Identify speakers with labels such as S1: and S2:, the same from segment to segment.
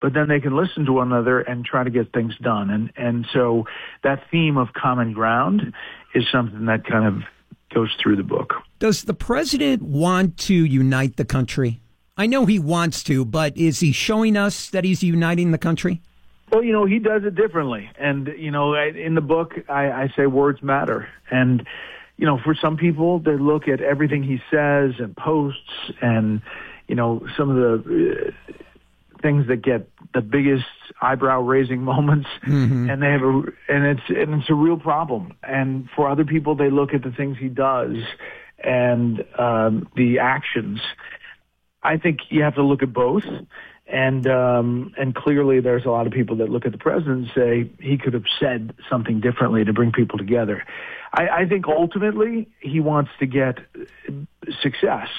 S1: but then they can listen to one another and try to get things done. And so that theme of common ground is something that kind of goes through the book.
S2: Does the president want to unite the country? I know he wants to, but is he showing us that he's uniting the country?
S1: Well, he does it differently. And, in the book, I say words matter. And, for some people, they look at everything he says and posts and, some of the things that get the biggest eyebrow-raising moments, and they have it's a real problem. And for other people, they look at the things he does and the actions. I think you have to look at both, and clearly there's a lot of people that look at the president and say he could have said something differently to bring people together. I think ultimately he wants to get success,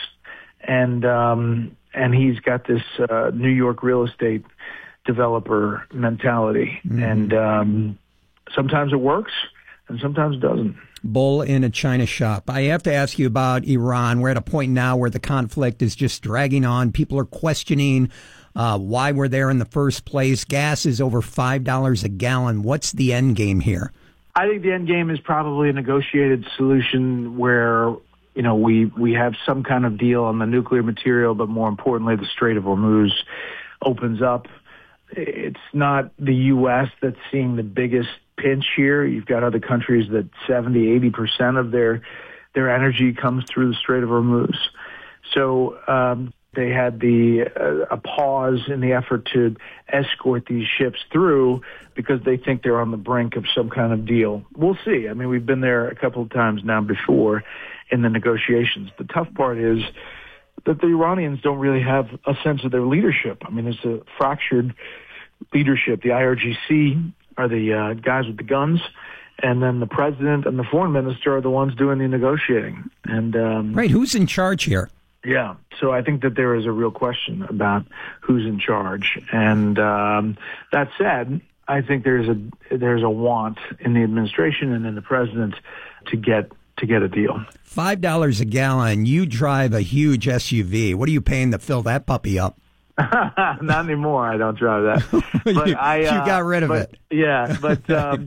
S1: and he's got this New York real estate developer mentality, and sometimes it works and sometimes it doesn't.
S2: Bull in a china shop. I have to ask you about Iran. We're at a point now where the conflict is just dragging on. People are questioning why we're there in the first place. Gas is over $5 a gallon. What's the end game here?
S1: I think the end game is probably a negotiated solution where we have some kind of deal on the nuclear material, but more importantly, the Strait of Hormuz opens up. It's not the U.S. that's seeing the biggest pinch here. You've got other countries that 70-80% of their energy comes through the Strait of Hormuz. So they had a pause in the effort to escort these ships through because they think they're on the brink of some kind of deal. We'll see. I mean, we've been there a couple of times now before in the negotiations. The tough part is that the Iranians don't really have a sense of their leadership. I mean, it's a fractured leadership. The IRGC are the guys with the guns, and then the president and the foreign minister are the ones doing the negotiating. And
S2: right, who's in charge here?
S1: Yeah, so I think that there is a real question about who's in charge. And that said, I think there's a want in the administration and in the president to get a deal.
S2: $5 a gallon. You drive a huge SUV. What are you paying to fill that puppy up?
S1: Not anymore. I don't drive that. But
S2: you got rid of it.
S1: Yeah, but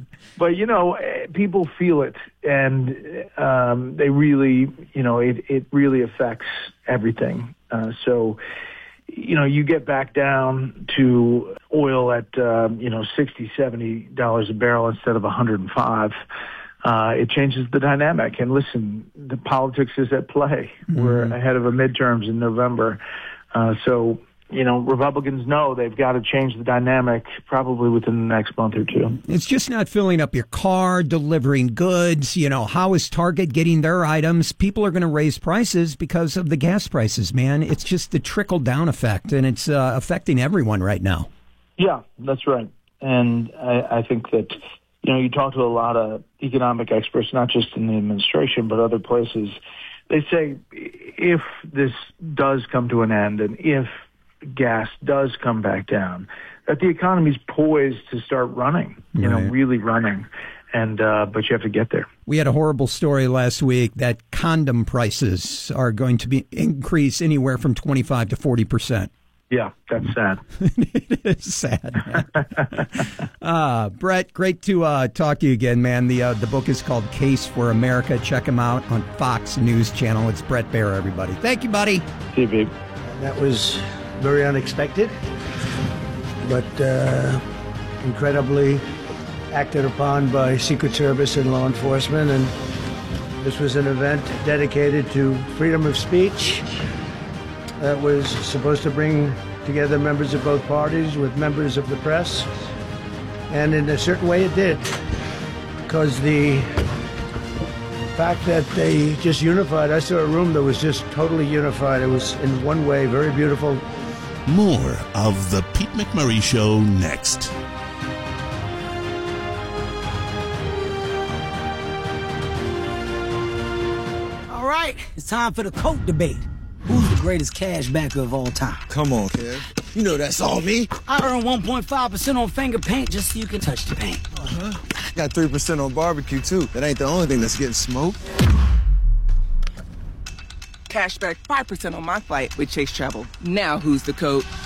S1: people feel it, and they really, it really affects everything. So, you get back down to oil at $60-$70 a barrel instead of $105. It changes the dynamic. And listen, the politics is at play. We're ahead of the midterms in November. So, Republicans know they've got to change the dynamic probably within the next month or two.
S2: It's just not filling up your car, delivering goods. How is Target getting their items? People are going to raise prices because of the gas prices, man. It's just the trickle-down effect, and it's affecting everyone right now. Yeah,
S1: that's right. And I think that, you talk to a lot of economic experts, not just in the administration, but other places. They say if this does come to an end and if gas does come back down, that the economy's poised to start running, really running. And but you have to get there. We had a horrible story last week that condom prices are going to increase anywhere from 25 to 40%. Yeah, that's sad. It is sad, man. Brett, great to talk to you again, man. The book is called Case for America. Check him out on Fox News Channel. It's Bret Baier, everybody. Thank you, buddy. See you, babe.
S3: That was very unexpected, but incredibly acted upon by Secret Service and law enforcement. And this was an event dedicated to freedom of speech that was supposed to bring together members of both parties with members of the press. And in a certain way it did, because the fact that they just unified, I saw a room that was just totally unified. It was in one way very beautiful.
S4: More of the Pete McMurray Show next.
S5: All right, it's time for the coat debate. Who's the greatest cash backer of all time?
S6: Come on, Kev. You know that's all me.
S5: I earn 1.5% on finger paint just so you can touch the paint.
S6: Uh-huh. Got 3% on barbecue, too. That ain't the only thing that's getting smoked.
S7: Cashback 5% on my flight with Chase Travel. Now who's the coat?